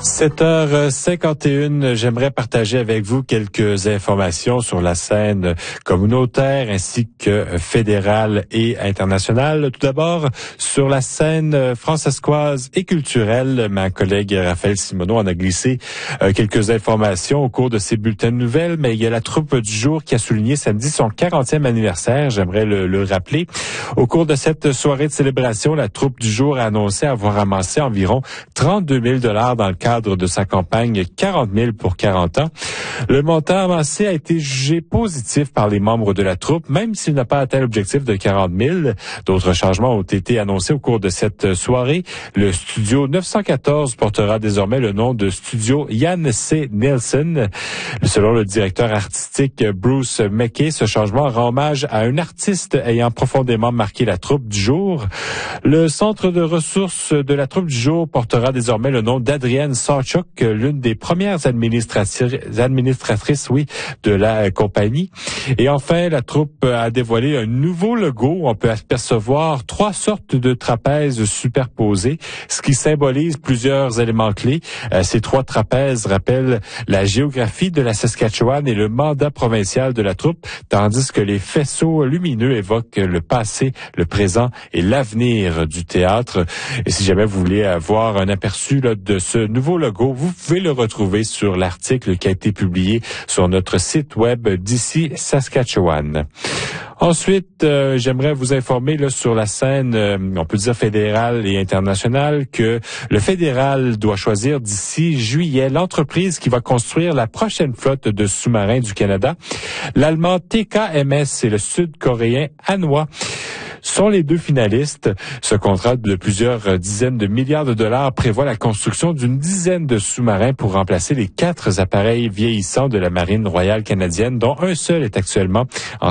7h51, j'aimerais partager avec vous quelques informations sur la scène communautaire ainsi que fédérale et internationale. Tout d'abord, sur la scène francescoise et culturelle, ma collègue Raphaël Simoneau en a glissé quelques informations au cours de ses bulletins de nouvelles, mais il y a la troupe du jour qui a souligné samedi son 40e anniversaire, j'aimerais le rappeler. Au cours de cette soirée de célébration, la troupe du jour a annoncé avoir amassé environ 32 000 $ dans le cadre de sa campagne 40 000 pour 40 ans. Le montant avancé a été jugé positif par les membres de la troupe, même s'il n'a pas atteint l'objectif de 40 000. D'autres changements ont été annoncés au cours de cette soirée. Le studio 914 portera désormais le nom de studio Jan C. Nielsen. Selon le directeur artistique Bruce McKay, ce changement rend hommage à un artiste ayant profondément marqué la troupe du jour. Le centre de ressources de la troupe du jour portera désormais le nom d'Adrienne Sawchuk, l'une des premières administratrices, de la compagnie. Et enfin, la troupe a dévoilé un nouveau logo. On peut apercevoir 3 sortes de trapèzes superposés, ce qui symbolise plusieurs éléments clés. Ces 3 trapèzes rappellent la géographie de la Saskatchewan et le mandat provincial de la troupe, tandis que les faisceaux lumineux évoquent le passé, le présent et l'avenir du théâtre. Et si jamais vous voulez avoir un aperçu de ce nouveau logo, vous pouvez le retrouver sur l'article qui a été publié sur notre site web d'ici Saskatchewan. Ensuite, j'aimerais vous informer sur la scène, on peut dire fédérale et internationale, que le fédéral doit choisir d'ici juillet l'entreprise qui va construire la prochaine flotte de sous-marins du Canada. L'allemand TKMS et le sud-coréen Hanwha sont les 2 finalistes. Ce contrat de plusieurs dizaines de milliards de dollars prévoit la construction d'une dizaine de sous-marins pour remplacer les 4 appareils vieillissants de la Marine royale canadienne, dont un seul est actuellement en